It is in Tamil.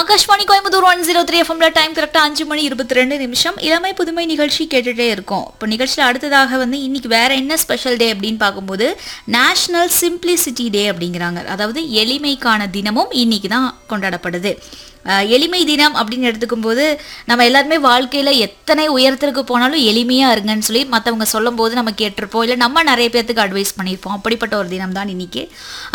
ஆகாஷ்வாணி கோயம்புத்தூர் 103 எஃப்எம்ல டைம் கரெக்டா 5:22 இளமை புதுமை நிகழ்ச்சி கேட்டுட்டே இருக்கோம். இப்போ நிகழ்ச்சியில் அடுத்ததாக இன்னைக்கு வேற என்ன ஸ்பெஷல் டே அப்படின்னு பார்க்கும்போது நேஷனல் சிம்பிளிசிட்டி டே அப்படிங்கிறாங்க. அதாவது எளிமைக்கான தினமும் இன்னைக்கு தான் கொண்டாடப்படுது. எளிமை தினம் அப்படின்னு எடுத்துக்கும் போது நம்ம எல்லாருமே வாழ்க்கையில் எத்தனை உயரத்திற்கு போனாலும் எளிமையாக இருங்கன்னு சொல்லி மற்றவங்க சொல்லும் போது நம்ம கேட்டிருப்போம், இல்லை நம்ம நிறைய பேர்த்துக்கு அட்வைஸ் பண்ணியிருப்போம். அப்படிப்பட்ட ஒரு தினம் தான் இன்னைக்கு.